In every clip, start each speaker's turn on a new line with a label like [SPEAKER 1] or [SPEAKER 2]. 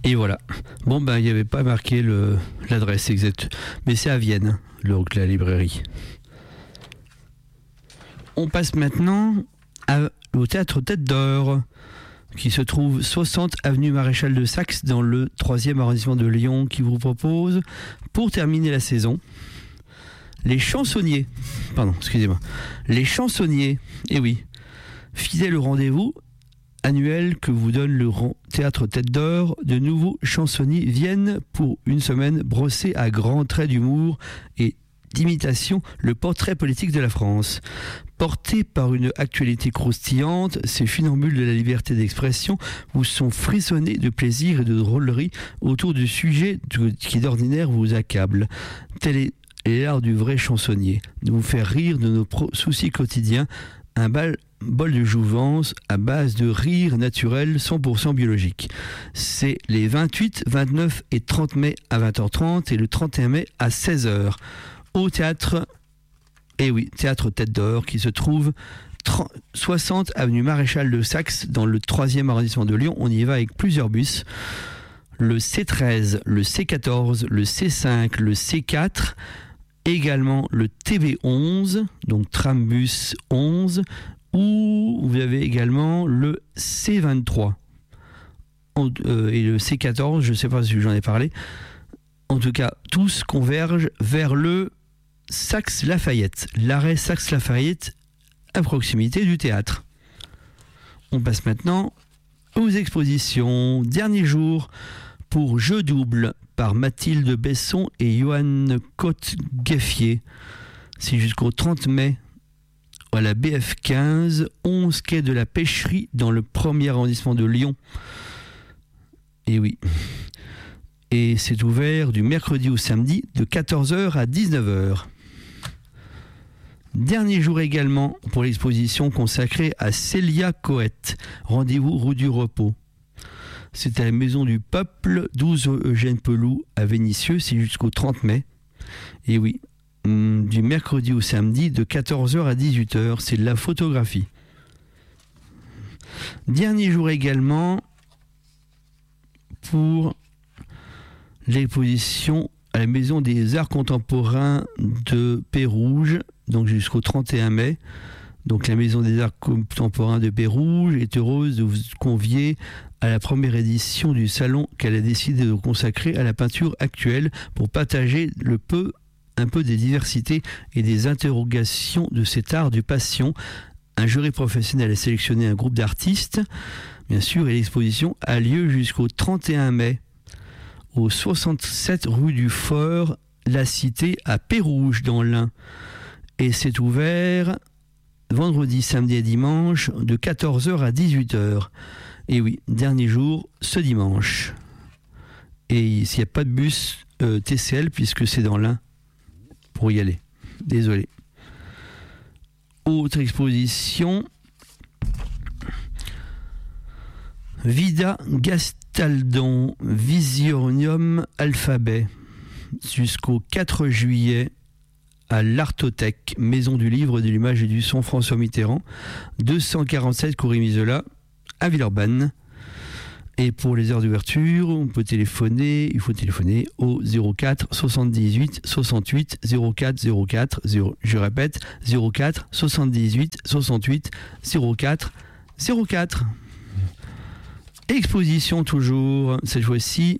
[SPEAKER 1] Et voilà. Bon, ben, il n'y avait pas marqué l'adresse exacte. Mais c'est à Vienne, donc la librairie. On passe maintenant au théâtre Tête d'Or, qui se trouve 60 avenue Maréchal de Saxe, dans le 3e arrondissement de Lyon, qui vous propose, pour terminer la saison, Les Chansonniers. Les Chansonniers, eh oui. Fidèle au rendez-vous annuel que vous donne le théâtre Tête d'Or, de nouveaux chansonniers viennent pour une semaine brosser à grands traits d'humour et d'imitation le portrait politique de la France. Portés par une actualité croustillante, ces funambules de la liberté d'expression vous sont frissonnés de plaisir et de drôlerie autour du sujet qui d'ordinaire vous accable. Tel est l'art du vrai chansonnier, de vous faire rire de nos soucis quotidiens, un bol de jouvence à base de rire naturel 100% biologique. C'est les 28, 29 et 30 mai à 20h30 et le 31 mai à 16h au théâtre, théâtre Tête d'Or, qui se trouve 60 avenue Maréchal de Saxe, dans le 3e arrondissement de Lyon. On y va avec plusieurs bus, le C13, le C14, le C5, le C4, également le TB11, donc trambus 11, ou vous avez également le C23 et le C14, je ne sais pas si j'en ai parlé. En tout cas, tous convergent vers le Saxe-Lafayette, l'arrêt Saxe-Lafayette à proximité du théâtre. On passe maintenant aux expositions. Dernier jour pour Jeux double par Mathilde Besson et Johan Côte-Gaffier. C'est jusqu'au 30 mai à la BF15, 11 quai de la Pêcherie, dans le 1er arrondissement de Lyon. Et oui. Et c'est ouvert du mercredi au samedi de 14h à 19h. Dernier jour également pour l'exposition consacrée à Célia Coët. Rendez-vous rue du Repos. C'est à la Maison du Peuple, 12 Eugène Peloux à Vénissieux, c'est jusqu'au 30 mai. Et oui, du mercredi au samedi de 14h à 18h, c'est de la photographie. Dernier jour également pour l'exposition à la Maison des Arts Contemporains de Pérouges, donc jusqu'au 31 mai. Donc la Maison des Arts Contemporains de Pérouges est heureuse de vous convier à la première édition du salon qu'elle a décidé de consacrer à la peinture actuelle pour partager un peu des diversités et des interrogations de cet art du passion. Un jury professionnel a sélectionné un groupe d'artistes, bien sûr, et l'exposition a lieu jusqu'au 31 mai au 67 rue du Fort, la Cité, à Pérouges, dans l'Ain. Et c'est ouvert vendredi, samedi et dimanche de 14h à 18h. Et oui, dernier jour, ce dimanche. Et s'il n'y a pas de bus TCL, puisque c'est dans l'Ain, pour y aller. Désolé. Autre exposition, Vida Gastaldon, Visionium Alphabet, jusqu'au 4 juillet à l'Artothèque, Maison du Livre, de l'Image et du Son François Mitterrand, 247 Cours Mizola à Villeurbanne. Et pour les heures d'ouverture, il faut téléphoner au 04 78 68 04 04. Je répète, 04 78 68 04 04. Exposition toujours, cette fois-ci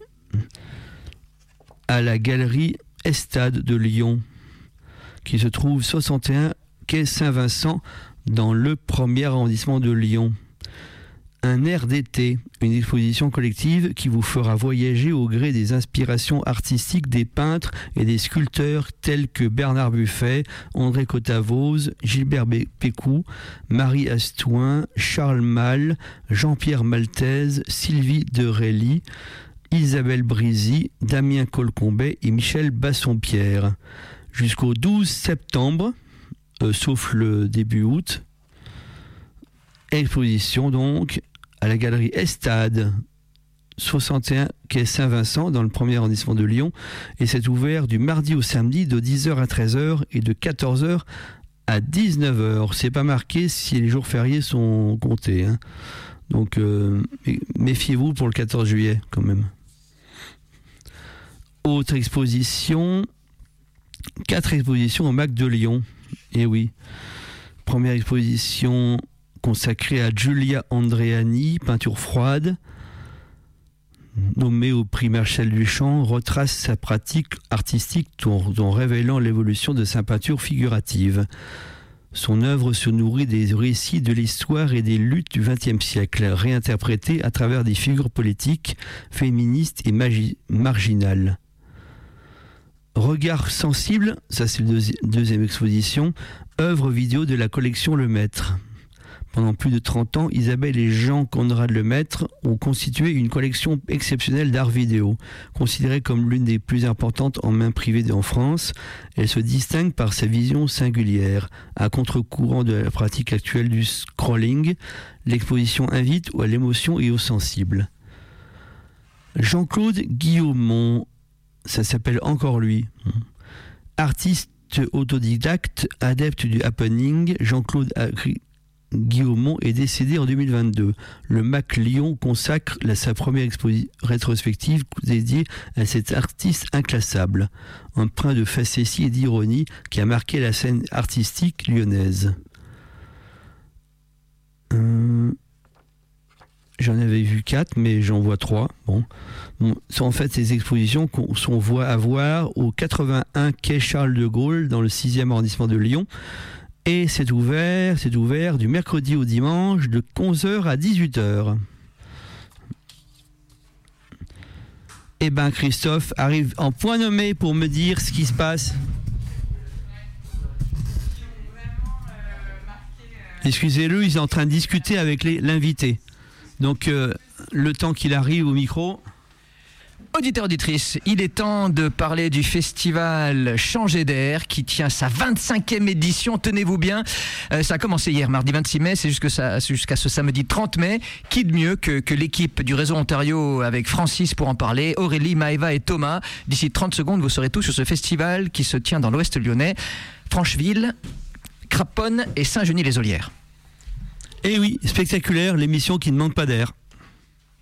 [SPEAKER 1] à la galerie Estade de Lyon, qui se trouve 61 quai Saint-Vincent, dans le 1er arrondissement de Lyon. Un air d'été, une exposition collective qui vous fera voyager au gré des inspirations artistiques des peintres et des sculpteurs tels que Bernard Buffet, André Cotavoz, Gilbert Pécou, Marie Astouin, Charles Malle, Jean-Pierre Maltese, Sylvie de Rély, Isabelle Brisy, Damien Colcombet et Michel Bassompierre. Jusqu'au 12 septembre, sauf le début août. Exposition donc à la galerie Estade, 61 quai Saint-Vincent, dans le 1er arrondissement de Lyon, et c'est ouvert du mardi au samedi de 10h à 13h et de 14h à 19h. C'est pas marqué si les jours fériés sont comptés, hein. Donc méfiez-vous pour le 14 juillet quand même. Autre exposition, 4 expositions au MAC de Lyon. Et oui, première exposition consacrée à Giulia Andreani, peinture froide, nommée au prix Marcel Duchamp, retrace sa pratique artistique en révélant l'évolution de sa peinture figurative. Son œuvre se nourrit des récits de l'histoire et des luttes du XXe siècle, réinterprétés à travers des figures politiques, féministes et marginales. Regard sensible, ça c'est la deuxième exposition, œuvre vidéo de la collection Lemaître. Pendant plus de 30 ans, Isabelle et Jean Conrad Lemaître ont constitué une collection exceptionnelle d'art vidéo. Considérée comme l'une des plus importantes en main privée en France, elle se distingue par sa vision singulière. À contre-courant de la pratique actuelle du scrolling, l'exposition invite à l'émotion et au sensible. Jean-Claude Guillaumont, ça s'appelle encore lui. Artiste autodidacte, adepte du happening, Jean-Claude Guillaumont est décédé en 2022. Le MAC Lyon consacre sa première rétrospective dédiée à cet artiste inclassable, empreint de facétie et d'ironie qui a marqué la scène artistique lyonnaise. J'en avais vu 4, mais j'en vois 3. Bon, en fait, ces expositions sont à voir au 81 quai Charles de Gaulle, dans le 6e arrondissement de Lyon. Et c'est ouvert du mercredi au dimanche de 11h à 18h. Eh ben, Christophe arrive en point nommé pour me dire ce qui se passe. Excusez-le, il est en train de discuter avec l'invité. Donc, le temps qu'il arrive au micro...
[SPEAKER 2] Auditeurs, auditrices, il est temps de parler du festival Changer d'air qui tient sa 25e édition, tenez-vous bien. Ça a commencé hier, mardi 26 mai, c'est jusqu'à ce samedi 30 mai. Qui de mieux que l'équipe du réseau Ontario avec Francis pour en parler, Aurélie, Maëva et Thomas. D'ici 30 secondes, vous serez tous sur ce festival qui se tient dans l'ouest lyonnais, Francheville, Craponne et Saint-Genis-les-Olières.
[SPEAKER 1] Eh oui, spectaculaire, l'émission qui ne manque pas d'air.